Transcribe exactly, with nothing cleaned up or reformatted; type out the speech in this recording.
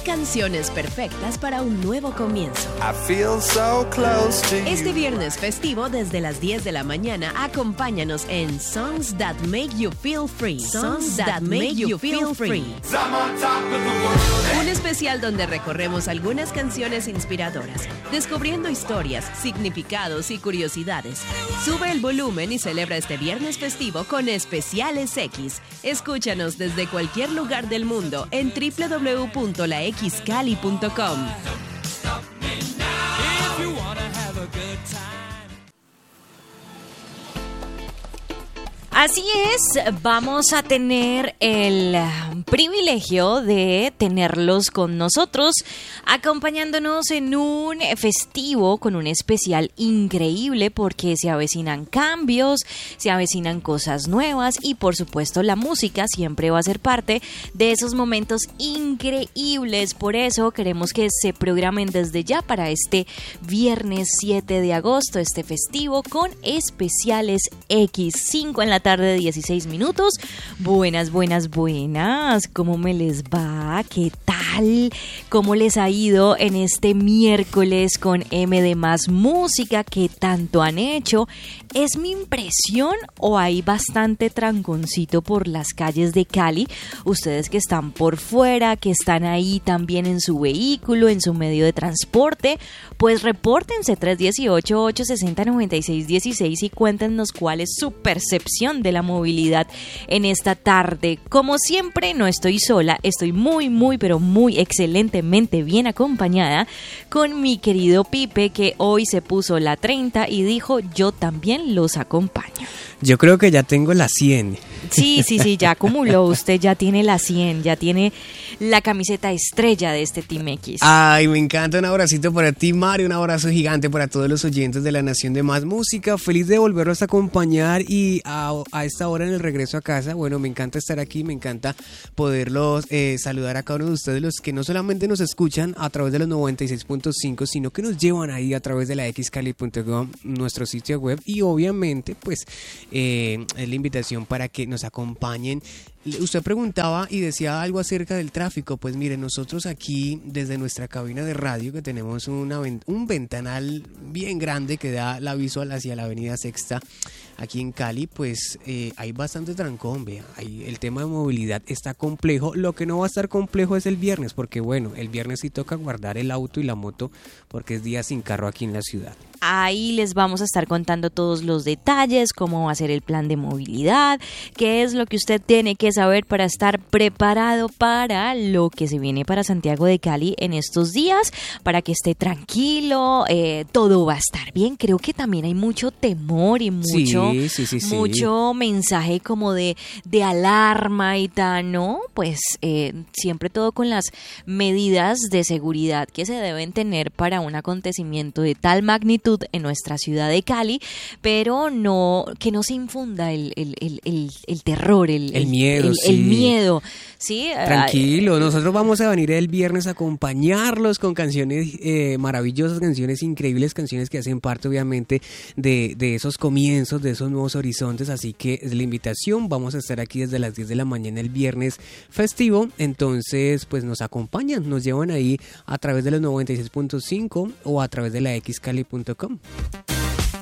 canciones perfectas para un nuevo comienzo. I feel so close to you. Este viernes festivo desde las diez de la mañana, acompáñanos en Songs That Make You Feel Free. Songs That Make You Feel Free. Un especial donde recorremos algunas canciones inspiradoras, descubriendo historias, significados y curiosidades. Sube el volumen y celebra este viernes festivo con Especiales X. Escúchanos desde cualquier lugar del mundo en doble u doble u doble u punto la x cali punto com. Así es, vamos a tener el privilegio de tenerlos con nosotros, acompañándonos en un festivo con un especial increíble porque se avecinan cambios, se avecinan cosas nuevas y por supuesto la música siempre va a ser parte de esos momentos increíbles. Por eso queremos que se programen desde ya para este viernes siete de agosto, este festivo con Especiales X, cinco en la tarde, dieciséis minutos. Buenas, buenas, buenas. ¿Cómo me les va? ¿Qué tal? ¿Cómo les ha ido en este miércoles con M de Más Música? ¿Qué tanto han hecho? ¿Es mi impresión o hay bastante tranconcito por las calles de Cali? Ustedes que están por fuera, que están ahí también en su vehículo, en su medio de transporte, pues repórtense tres uno ocho, ocho seis cero, nueve seis uno seis y cuéntenos cuál es su percepción de la movilidad en esta tarde. Como siempre, no estoy sola, estoy muy, muy, pero muy excelentemente bien acompañada con mi querido Pipe, que hoy se puso la treinta y dijo, yo también los acompaño. Yo creo que ya tengo la cien. Sí, sí, sí, ya acumuló, usted ya tiene la cien, ya tiene la camiseta estrella de este Team X. Ay, me encanta, un abracito para ti, Mario, un abrazo gigante para todos los oyentes de la Nación de Más Música, feliz de volverlos a acompañar y a, a esta hora en el regreso a casa. Bueno, me encanta estar aquí, me encanta poderlos eh, saludar a cada uno de ustedes, los que no solamente nos escuchan a través de los noventa y seis punto cinco, sino que nos llevan ahí a través de la x cali punto com, nuestro sitio web, y obviamente pues eh, es la invitación para que nos acompañen. Usted preguntaba y decía algo acerca del tráfico. Pues mire, nosotros aquí desde nuestra cabina de radio, que tenemos una, un ventanal bien grande que da la visual hacia la avenida Sexta aquí en Cali, pues eh, hay bastante trancón, vea. Hay, el tema de movilidad está complejo. Lo que no va a estar complejo es el viernes, porque bueno, el viernes sí toca guardar el auto y la moto porque es día sin carro aquí en la ciudad. Ahí les vamos a estar contando todos los detalles, cómo va a ser el plan de movilidad, qué es lo que usted tiene que saber para estar preparado para lo que se viene para Santiago de Cali en estos días, para que esté tranquilo, eh, todo va a estar bien. Creo que también hay mucho temor y mucho, sí, sí, sí, sí. mucho mensaje como de, de alarma y tal, ¿no? Pues eh, siempre todo con las medidas de seguridad que se deben tener para un acontecimiento de tal magnitud en nuestra ciudad de Cali, pero no que no se infunda el, el, el, el, el terror, el, el miedo, el, sí. el miedo, ¿sí? Tranquilo, nosotros vamos a venir el viernes a acompañarlos con canciones eh, maravillosas, canciones increíbles, canciones que hacen parte obviamente de, de esos comienzos, de esos nuevos horizontes, así que es la invitación. Vamos a estar aquí desde las diez de la mañana el viernes festivo, entonces pues nos acompañan, nos llevan ahí a través de los noventa y seis punto cinco o a través de la x cali punto com.